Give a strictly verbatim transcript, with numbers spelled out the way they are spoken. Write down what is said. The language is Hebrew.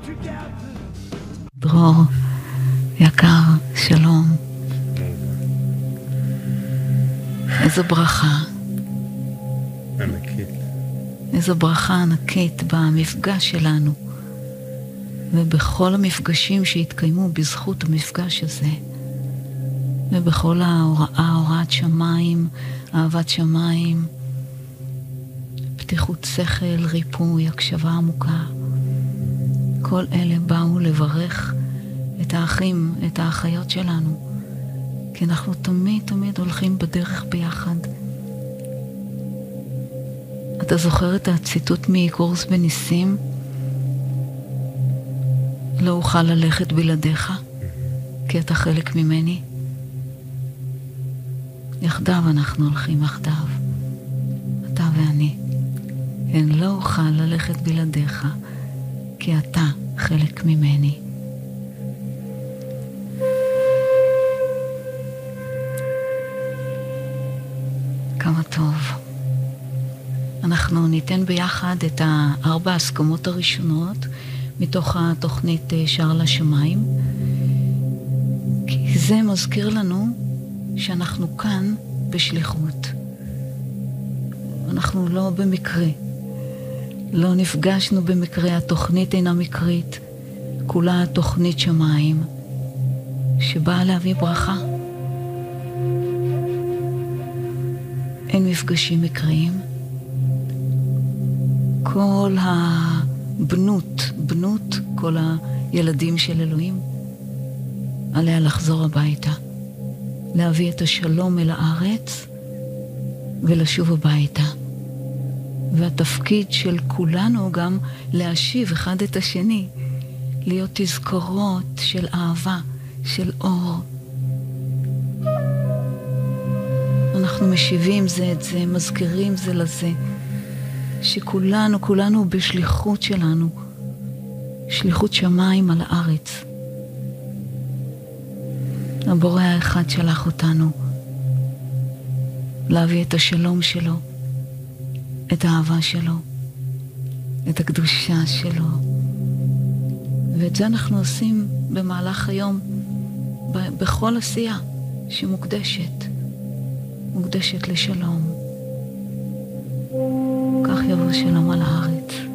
דרור, יקר, שלום. איזו ברכה. ענקית. איזו ברכה ענקית במפגש שלנו. ובכל המפגשים שהתקיימו בזכות המפגש הזה. ובכל ההוראה, הוראת שמיים, אהבת שמיים, פתיחות שכל, ריפוי, הקשבה עמוקה. כל אלה באו לברך את האחים, את האחיות שלנו. כי אנחנו תמיד תמיד הולכים בדרך ביחד. אתה זוכר את הציטוט מקורס בניסים? לא אוכל ללכת בלעדיך, כי אתה חלק ממני. יחדיו אנחנו הולכים, יחדיו. אתה ואני. כן, לא אוכל ללכת בלעדיך, כי אתה חלק ממני. כמה טוב. אנחנו ניתן ביחד את הארבע הסכמות הראשונות מתוך התוכנית שער לשמיים, כי זה מזכיר לנו שאנחנו כאן בשליחות. אנחנו לא במקרה. לא נפגשנו במקרה, התוכנית אינה מקרית. כולה תוכנית שמיים שבאה להביא ברכה. אין מפגשים מקריים. כל הבנות, בנות, כל הילדים של אלוהים, עליה לחזור הביתה. להביא את השלום אל הארץ ולשוב הביתה. והתפקיד של כולנו גם להשיב אחד את השני, להיות תזכורות של אהבה, של אור. אנחנו משיבים זה את זה, מזכירים זה לזה, שכולנו, כולנו בשליחות שלנו, שליחות שמיים על הארץ. הבורא האחד שלח אותנו להביא את השלום שלו, את האהבה שלו, את הקדושה שלו. ואת זה אנחנו עושים במהלך היום, בכל עשייה שמוקדשת, מוקדשת לשלום. כך יבוא שלום על הארץ.